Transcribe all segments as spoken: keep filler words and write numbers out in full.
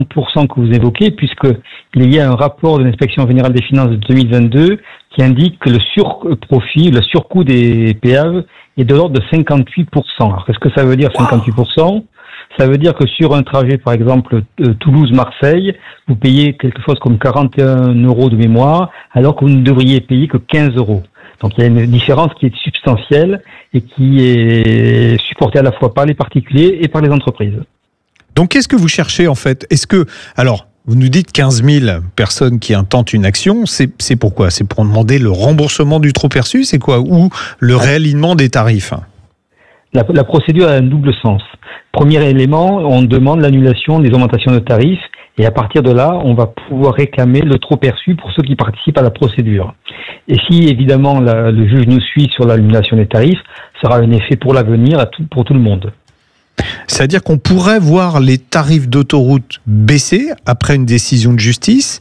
pour cent que vous évoquez, puisqu'il y a un rapport de l'inspection générale des finances de deux mille vingt-deux qui indique que le surprofit, le surcoût des péages est de l'ordre de cinquante-huit pour cent. Alors, qu'est-ce que ça veut dire, cinquante-huit pour cent ? Ça veut dire que sur un trajet, par exemple, euh, Toulouse-Marseille, vous payez quelque chose comme quarante et un euros de mémoire, alors que vous ne devriez payer que quinze euros. Donc il y a une différence qui est substantielle et qui est supportée à la fois par les particuliers et par les entreprises. Donc qu'est-ce que vous cherchez en fait ? Est-ce que, alors, vous nous dites quinze mille personnes qui intentent une action, c'est, c'est pourquoi ? C'est pour demander le remboursement du trop perçu, c'est quoi ? Ou le réalignement des tarifs ? La, la procédure a un double sens. Premier élément, on demande l'annulation des augmentations de tarifs et à partir de là, on va pouvoir réclamer le trop perçu pour ceux qui participent à la procédure. Et si évidemment la, le juge nous suit sur l'annulation des tarifs, ça aura un effet pour l'avenir à tout, pour tout le monde. C'est-à-dire qu'on pourrait voir les tarifs d'autoroute baisser après une décision de justice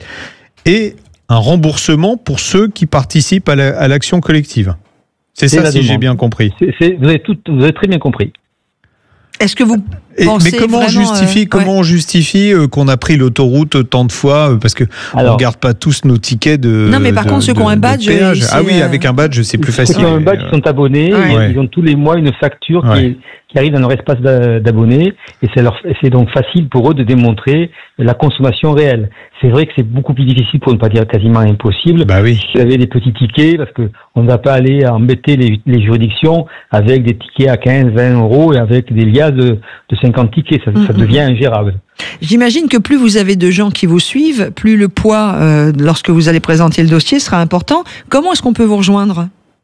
et un remboursement pour ceux qui participent à, la, à l'action collective. C'est, c'est ça, si demande. J'ai bien compris. C'est, c'est, vous, avez tout, vous avez très bien compris. Est-ce que vous Et, pensez mais comment vraiment, on justifie, euh, comment ouais. on justifie euh, qu'on a pris l'autoroute tant de fois euh, parce que Alors, on ne garde pas tous nos tickets de. Non, mais par de, contre, ceux qui ont un badge, péage. Ah oui, euh... avec un badge, c'est plus facile. Ceux qui ont un badge, ils sont abonnés. Ouais. Ils ont tous les mois une facture ouais. qui, est, qui arrive dans leur espace d'abonnés et c'est, leur, c'est donc facile pour eux de démontrer la consommation réelle. C'est vrai que c'est beaucoup plus difficile, pour ne pas dire quasiment impossible. Bah oui. Si vous avez des petits tickets, parce que on ne va pas aller embêter les, les juridictions avec des tickets à quinze, vingt euros et avec des liasses de, de cinquante tickets. Ça, mm-hmm. ça devient ingérable. J'imagine que plus vous avez de gens qui vous suivent, plus le poids, euh, lorsque vous allez présenter le dossier, sera important. Comment est-ce qu'on peut vous rejoindre ?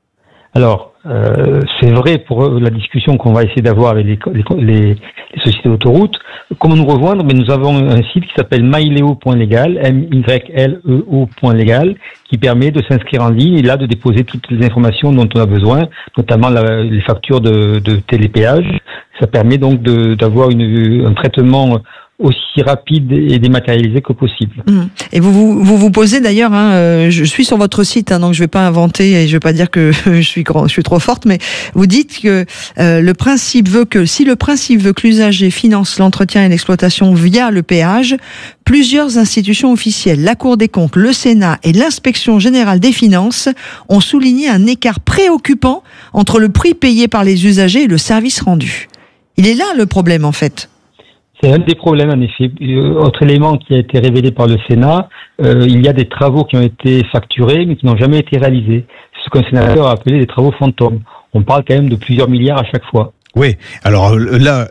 Alors, euh, c'est vrai pour la discussion qu'on va essayer d'avoir avec les, les, les sociétés d'autoroutes. Comment nous rejoindre ? Mais nous avons un site qui s'appelle myleo point legal, M Y L E O point legal, qui permet de s'inscrire en ligne et là de déposer toutes les informations dont on a besoin, notamment la, les factures de, de télépéage. Ça permet donc de, d'avoir une, un traitement aussi rapide et dématérialisé que possible. Et vous vous, vous, vous posez d'ailleurs, hein, euh, je suis sur votre site, hein, donc je ne vais pas inventer et je ne vais pas dire que je suis, grand, je suis trop forte, mais vous dites que euh, le principe veut que, si le principe veut que l'usager finance l'entretien et l'exploitation via le péage, plusieurs institutions officielles, la Cour des comptes, le Sénat et l'Inspection générale des finances ont souligné un écart préoccupant entre le prix payé par les usagers et le service rendu. Il est là le problème en fait. C'est un des problèmes, en effet. Autre élément qui a été révélé par le Sénat, euh, il y a des travaux qui ont été facturés, mais qui n'ont jamais été réalisés. C'est ce qu'un sénateur a appelé des travaux fantômes. On parle quand même de plusieurs milliards à chaque fois. Oui, alors là,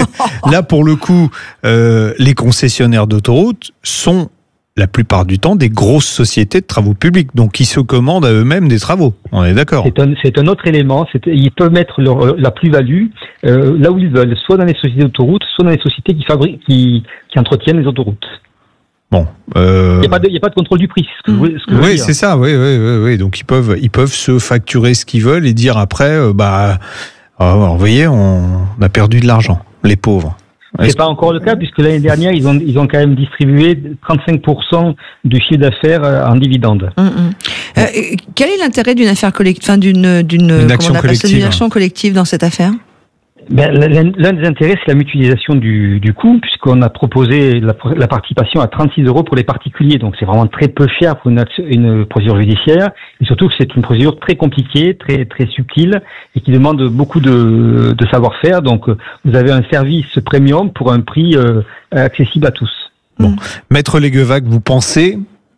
là pour le coup, euh, les concessionnaires d'autoroutes sont la plupart du temps des grosses sociétés de travaux publics, donc qui se commandent à eux-mêmes des travaux. On est d'accord. C'est un, c'est un autre élément. C'est, ils peuvent mettre leur, la plus-value euh, là où ils veulent, soit dans les sociétés d'autoroutes, soit dans les sociétés qui fabriquent, qui, qui entretiennent les autoroutes. Bon, euh... il n'y a pas de, il y a pas de contrôle du prix. Ce que mmh. je, ce que je oui, veux dire. c'est ça. Oui, oui, oui, oui. Donc ils peuvent, ils peuvent se facturer ce qu'ils veulent et dire après, euh, bah, euh, vous voyez, on a perdu de l'argent, les pauvres. C'est Est-ce... pas encore le cas, puisque l'année dernière, ils ont, ils ont quand même distribué trente-cinq pour cent du chiffre d'affaires en dividendes. Mmh, mmh. Euh, quel est l'intérêt d'une affaire collective, enfin d'une, d'une, une action collective. Une action collective dans cette affaire ? Ben, l'un des intérêts, c'est la mutualisation du, du coût, puisqu'on a proposé la, la participation à trente-six euros pour les particuliers. Donc, c'est vraiment très peu cher pour une, action, une procédure judiciaire. Et surtout que c'est une procédure très compliquée, très, très subtile, et qui demande beaucoup de, de savoir-faire. Donc, vous avez un service premium pour un prix euh, accessible à tous. Bon. Maître Léguevaque, vous pensez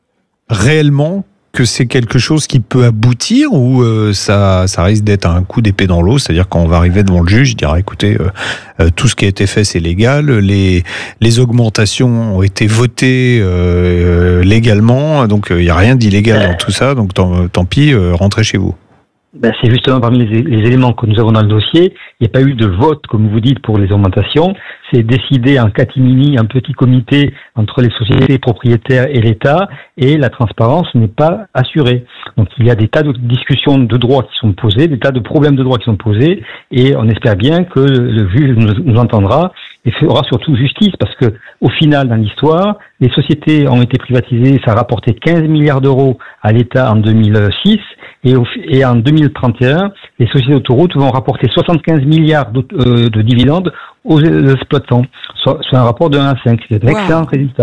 réellement que c'est quelque chose qui peut aboutir ou euh, ça, ça risque d'être un coup d'épée dans l'eau, c'est-à-dire quand on va arriver devant le juge, il dira écoutez, euh, euh, tout ce qui a été fait c'est légal, les, les augmentations ont été votées euh, légalement, donc il euh, n'y a rien d'illégal dans tout ça, donc tant, tant pis, euh, rentrez chez vous. Ben, c'est justement parmi les, les éléments que nous avons dans le dossier. Il n'y a pas eu de vote, comme vous dites, pour les augmentations. C'est décidé en catimini, un petit comité entre les sociétés propriétaires et l'État, et la transparence n'est pas assurée. Donc il y a des tas de discussions de droit qui sont posées, des tas de problèmes de droit qui sont posés, et on espère bien que le juge nous, nous entendra et fera surtout justice, parce que au final, dans l'histoire, les sociétés ont été privatisées, ça a rapporté quinze milliards d'euros à l'État en deux mille six, Et, au, et en deux mille trente et un, les sociétés d'autoroutes vont rapporter soixante-quinze milliards de, euh, de dividendes aux exploitants, soit, soit un rapport de un à cinq. C'est un excellent wow. résultat.